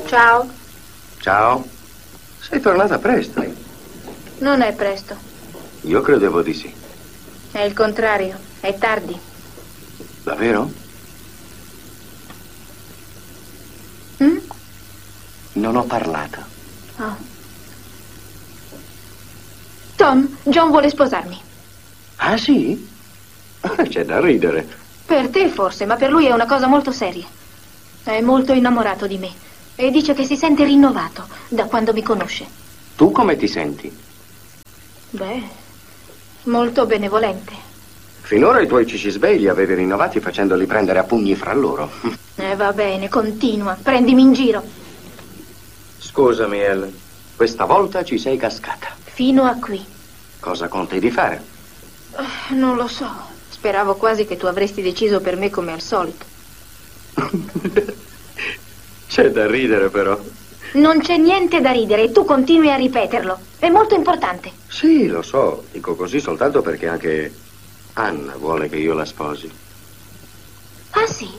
Ciao. Ciao. Sei tornata presto. Non è presto. Io credevo di sì. È il contrario. È tardi. Davvero? Non ho parlato. Oh. Tom, John vuole sposarmi. Ah, sì? C'è da ridere. Per te forse, ma per lui è una cosa molto seria. È molto innamorato di me e dice che si sente rinnovato da quando mi conosce. Tu come ti senti? Beh, molto benevolente. Finora i tuoi cicisbei li avevi rinnovati facendoli prendere a pugni fra loro. Va bene, continua. Prendimi in giro. Scusami, Ellen. Questa volta ci sei cascata. Fino a qui. Cosa conti di fare? Non lo so. Speravo quasi che tu avresti deciso per me come al solito. C'è da ridere, però. Non c'è niente da ridere e tu continui a ripeterlo. È molto importante. Sì, lo so. Dico così soltanto perché anche Anna vuole che io la sposi. Ah, sì?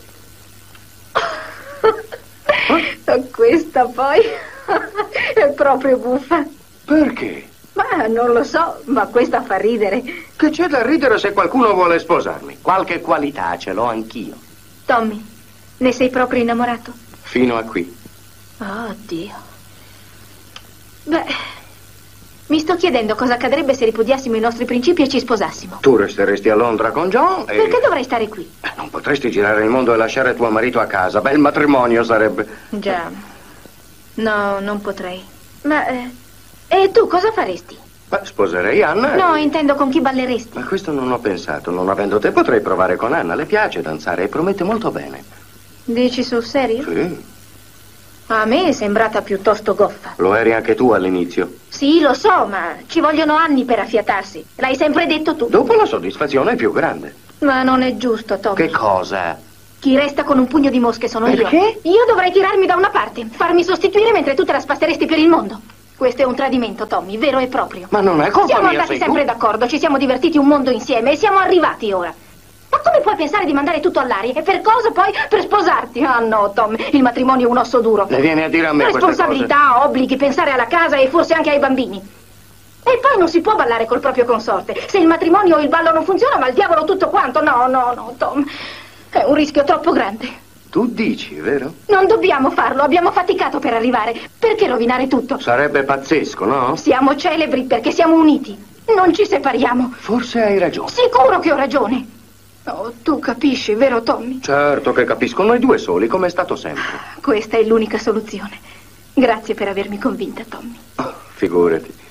Questa poi è proprio buffa. Perché? Ma non lo so, ma questa fa ridere. Che c'è da ridere se qualcuno vuole sposarmi? Qualche qualità ce l'ho anch'io. Tommy, ne sei proprio innamorato? Fino a qui. Oh, Dio. Beh, mi sto chiedendo cosa accadrebbe se ripudiassimo i nostri principi e ci sposassimo. Tu resteresti a Londra con John e... Perché dovrei stare qui? Non potresti girare il mondo e lasciare tuo marito a casa. Bel matrimonio sarebbe. Già. No, non potrei. Ma, e tu cosa faresti? Beh, sposerei Anna. No, intendo con chi balleresti. Ma questo non ho pensato. Non avendo te potrei provare con Anna. Le piace danzare e promette molto bene. Dici sul serio? Sì. A me è sembrata piuttosto goffa. Lo eri anche tu all'inizio. Sì, lo so, ma ci vogliono anni per affiatarsi. L'hai sempre detto tu. Dopo la soddisfazione è più grande. Ma non è giusto, Tommy. Che cosa? Chi resta con un pugno di mosche sono Perché? io. Io dovrei tirarmi da una parte, farmi sostituire mentre tu te la spasseresti per il mondo. Questo è un tradimento, Tommy, vero e proprio. Ma non è colpa Siamo mia, andati sei sempre tu. d'accordo, ci siamo divertiti un mondo insieme e siamo arrivati ora. Ma come puoi pensare di mandare tutto all'aria? E per cosa poi? Per sposarti? Ah no, Tom, il matrimonio è un osso duro. Le viene a dire a me queste cose? Responsabilità, obblighi, pensare alla casa e forse anche ai bambini. E poi non si può ballare col proprio consorte. Se il matrimonio o il ballo non funziona, va al diavolo tutto quanto. No, Tom. È un rischio troppo grande. Tu dici, vero? Non dobbiamo farlo, abbiamo faticato per arrivare. Perché rovinare tutto? Sarebbe pazzesco, no? Siamo celebri perché siamo uniti. Non ci separiamo. Forse hai ragione. Sicuro che ho ragione. Oh, tu capisci, vero Tommy? Certo che capisco, noi due soli, come è stato sempre. Questa è l'unica soluzione. Grazie per avermi convinta, Tommy. Oh, figurati.